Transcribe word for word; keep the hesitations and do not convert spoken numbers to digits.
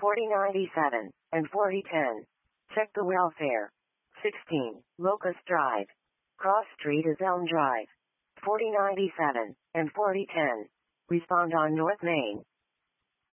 forty ninety-seven, and forty ten. Check the welfare. sixteen, Locust Drive. Cross Street is Elm Drive. forty ninety-seven, and forty ten. Respond on North Main.